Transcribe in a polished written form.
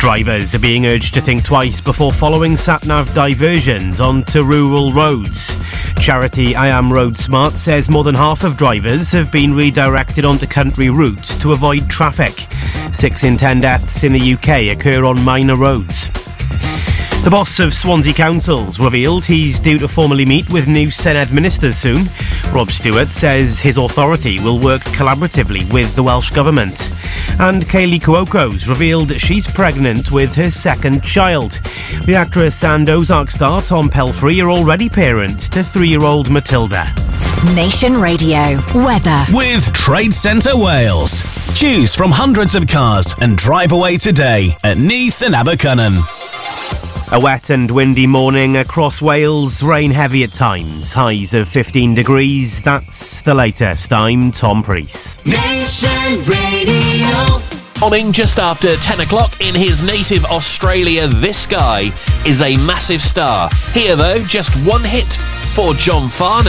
Drivers are being urged to think twice before following sat-nav diversions onto rural roads. Charity I Am Road Smart says more than half of drivers have been redirected onto country routes to avoid traffic. 6 in 10 deaths in the UK occur on minor roads. The boss of Swansea Council's revealed he's due to formally meet with new Senedd ministers soon. Rob Stewart says his authority will work collaboratively with the Welsh Government. And Kaylee Cuoco's revealed she's pregnant with her second child. The actress and Ozark star Tom Pelphrey are already parent to 3-year-old Matilda. Nation Radio weather with Trade Centre Wales. Choose from hundreds of cars and drive away today at Neath and Abercynon. A wet and windy morning across Wales, rain heavy at times, highs of 15 degrees. That's the latest. I'm Tom Preece. Nation Radio. Morning just after 10 o'clock in his native Australia, this guy is a massive star. Here though, just one hit for John Farnham.